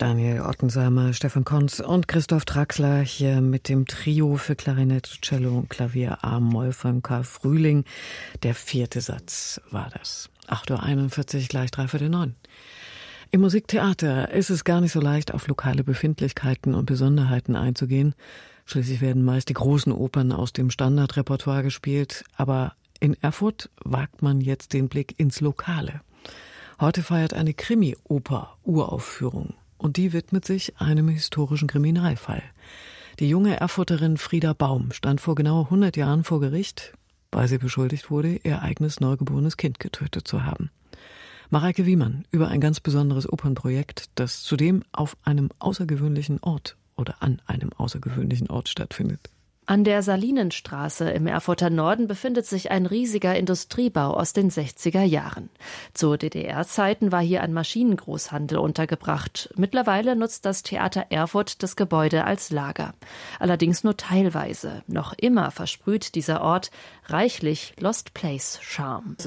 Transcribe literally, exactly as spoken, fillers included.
Daniel Ottensamer, Stefan Konz und Christoph Traxler hier mit dem Trio für Klarinette, Cello und Klavier A-Moll von Karl Frühling. Der vierte Satz war das. acht Uhr einundvierzig, gleich dreiviertel neun. Im Musiktheater ist es gar nicht so leicht, auf lokale Befindlichkeiten und Besonderheiten einzugehen. Schließlich werden meist die großen Opern aus dem Standardrepertoire gespielt. Aber in Erfurt wagt man jetzt den Blick ins Lokale. Heute feiert eine Krimi-Oper Uraufführung. Und die widmet sich einem historischen Kriminalfall. Die junge Erfurterin Frieda Baum stand vor genau hundert Jahren vor Gericht, weil sie beschuldigt wurde, ihr eigenes neugeborenes Kind getötet zu haben. Mareike Wiemann über ein ganz besonderes Opernprojekt, das zudem auf einem außergewöhnlichen Ort oder an einem außergewöhnlichen Ort stattfindet. An der Salinenstraße im Erfurter Norden befindet sich ein riesiger Industriebau aus den sechziger Jahren. Zu D D R-Zeiten war hier ein Maschinengroßhandel untergebracht. Mittlerweile nutzt das Theater Erfurt das Gebäude als Lager. Allerdings nur teilweise. Noch immer versprüht dieser Ort reichlich Lost Place-Charme.